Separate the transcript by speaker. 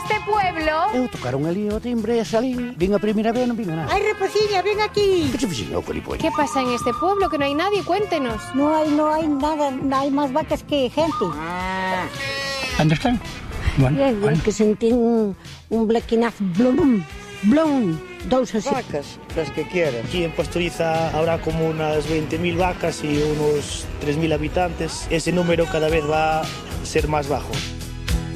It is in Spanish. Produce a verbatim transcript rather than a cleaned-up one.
Speaker 1: este pueblo?
Speaker 2: Eu tocaron ali o timbre e salín. Vin a primeira vez e non vin a nada.
Speaker 3: Ai, Rapaciña, ven aquí.
Speaker 2: Que se fixen o colipolle?
Speaker 1: ¿Qué pasa en este pueblo? Que no hay nadie, cuéntenos.
Speaker 3: No hay, no hay nada, no hay más vacas que gente.
Speaker 2: ¿Dónde están? Bueno,
Speaker 3: Bien,
Speaker 2: bueno.
Speaker 3: que sentí un, un blequinaz blum, blum, dous así.
Speaker 4: Vacas, las que quieras.
Speaker 5: Aquí en Pastoriza habrá como unas veinte mil vacas y unos tres mil habitantes. Ese número cada vez va a ser más bajo.